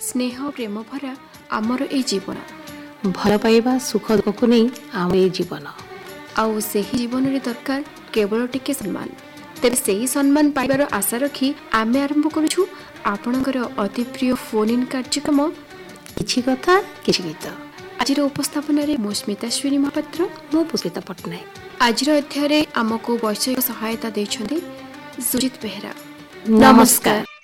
स्नेह प्रेम भरा आमर ए जीवन भल पाइबा सुख दुख को नहीं आम ए जीवन आउ सेही जीवन रे दरकार केवल टिके सम्मान तेरे सेही सम्मान पाइबार आशा रखी आमे आरंभ करूछु आपणकर अति प्रिय फोन इन कार्यक्रम किछि कथा किछि गीत। आज उपस्थापन मु स्मिताश्विनी महापात्र मु पुष्पिता पट्टनायक। आज अध्याय आमको वैषयिक सहायता देछन्ते सुजित बेहरा। नमस्कार।